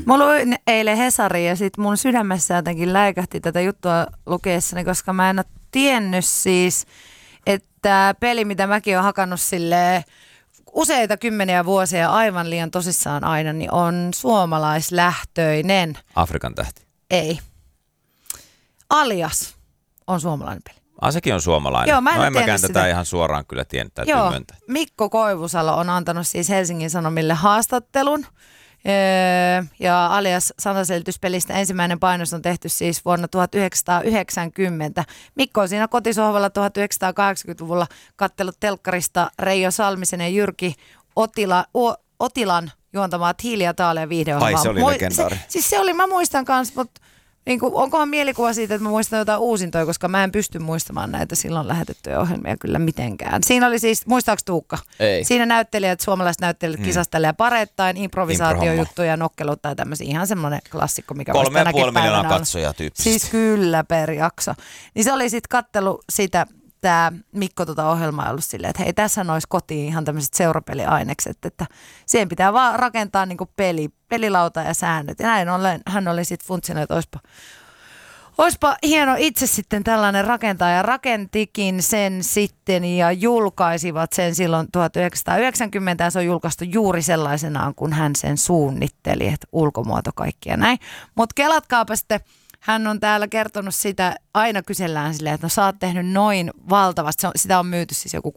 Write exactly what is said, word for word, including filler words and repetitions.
Mä luin eilen Hesarin ja sit mun sydämessä jotenkin läikähti tätä juttua lukeessani, koska mä en ole tiennyt siis, että peli, mitä mäkin olen hakannut silleen useita kymmeniä vuosia aivan liian tosissaan aina, niin on suomalaislähtöinen. Afrikan tähti. Ei. Alias on suomalainen peli. Ah, sekin on suomalainen. Joo, mä en no en mäkään sitä. tätä ihan suoraan kyllä tiennyt, täytyy Joo, myöntää. Mikko Koivusalo on antanut siis Helsingin Sanomille haastattelun. Ja alias sanaselityspelistä ensimmäinen painos on tehty siis vuonna tuhatyhdeksänsataayhdeksänkymmentä. Mikko on siinä kotisohvalla tuhatyhdeksänsataakahdeksankymmentäluvulla kattellut telkkarista Reijo Salmisen ja Jyrki Otila, o, Otilan juontamaa Hiili ja Taalia viihdeohjelmaa. Ai se oli Moi, legendaari. Se, siis se oli, mä muistan kanssa, mutta niin kuin, onkohan mielikuva siitä, että mä muistan jotain uusintoja, koska mä en pysty muistamaan näitä silloin lähetettyjä ohjelmia kyllä mitenkään. Siinä oli siis, muistaaks Tuukka? Ei. Siinä näyttelijät, suomalaiset näyttelijät mm. kisastelee pareittain, improvisaatiojuttuja, nokkeluutta ja tämmöisiä. Ihan semmoinen klassikko, mikä voisi Kolme ja tänäkin puoli päivänä miljoonaa olla. katsojaa tyyppisesti. Siis kyllä per jakso. Niin se oli sitten kattelu sitä, tämä Mikko tota ohjelmaa ollut silleen, että hei, tässä olisi kotiin ihan tämmöiset seurapeliainekset, että siihen pitää vaan rakentaa niinku peli, pelilauta ja säännöt. Ja näin ollen hän oli sitten funtsinut, että olisipa, olisipa hieno itse sitten tällainen rakentaja. Ja rakentikin sen sitten ja julkaisivat sen silloin tuhatyhdeksänsataayhdeksänkymmentä ja se on julkaistu juuri sellaisenaan, kun hän sen suunnitteli, että ulkomuoto kaikki ja näin. Mutta kelatkaapa sitten. Hän on täällä kertonut sitä, aina kysellään silleen, että no sä oot tehnyt noin valtavasti, sitä on myyty siis joku